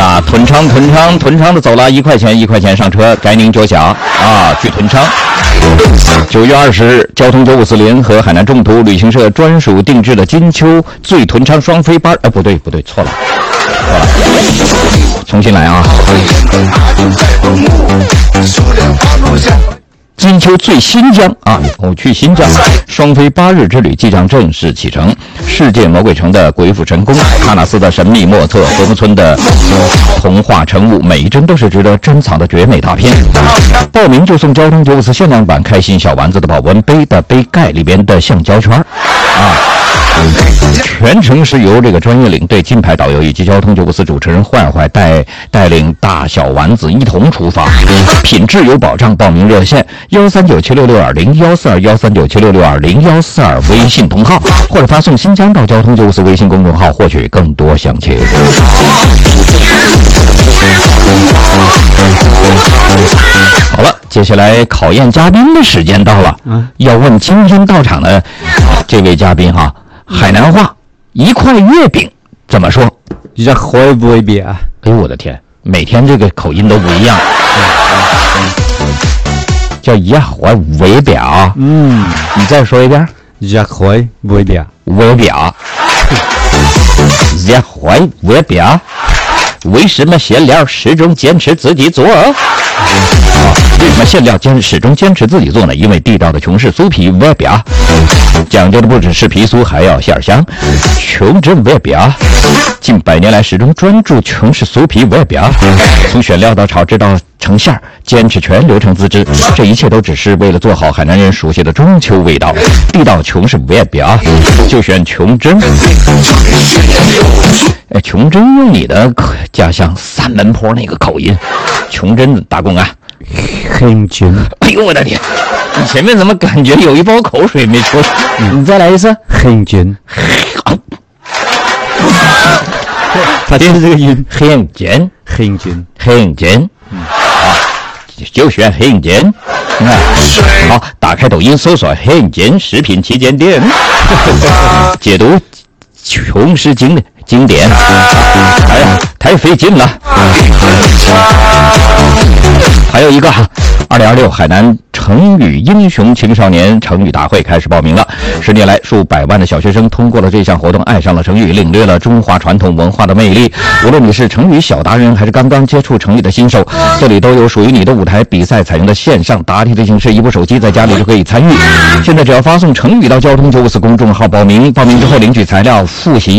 啊，屯昌的走了，1块钱上车，该您脚下啊，去屯昌。9月20日，交通954联合海南众途旅行社专属定制的金秋最屯昌双飞班，不对，错了，重新来啊！金秋最新疆啊，我去新疆，双飞8日之旅即将正式启程。世界魔鬼城的鬼斧神工，喀纳斯的神秘莫测，禾木村的童话成物，每一帧都是值得珍藏的绝美大片。报名就送交通954限量版开心小丸子的保温杯的杯盖里边的橡胶圈啊。全程是由这个专业领队、金牌导游以及交通954主持人坏带领大小丸子一同出发，品质有保障。报名热线13976620142，13976620142，微信同号或者发送新疆到交通954微信公众号获取更多详情。好了，接下来考验嘉宾的时间到了。要问今天到场的这位嘉宾哈，海南话1块月饼怎么说？ 一块月饼。 哎呦我的天，每天这个口音都不一样。叫1块月饼。你再说一遍。 1块月饼。 月饼。1块月饼。为什么馅料始终坚持自己做？为什么馅料始终坚持自己做呢？因为地道的琼氏酥皮月饼，讲究的不只是皮酥，还要馅香。琼珍月饼近100年来始终专注琼氏酥皮月饼，从选料到炒制到成馅，坚持全流程自制，这一切都只是为了做好海南人熟悉的中秋味道。地道琼氏月饼就选琼珍。琼珍用你的家乡三门坡那个口音，琼珍打工啊。 很真。 哎呦我的天，你前面怎么感觉有一包口水没出？你再来一次。 很真。他就是这个音。 很真。就选很真。好，打开抖音搜索很真食品旗舰店，解读琼氏经典。哎呀，太费劲了。还有一个2026海南成语英雄青少年成语大会开始报名了。10年来，数百万的小学生通过了这项活动，爱上了成语，领略了中华传统文化的魅力。无论你是成语小达人，还是刚刚接触成语的新手，这里都有属于你的舞台。比赛采用的线上答题的形式，一部手机在家里就可以参与。现在只要发送成语到交通954公众号报名之后领取材料复习。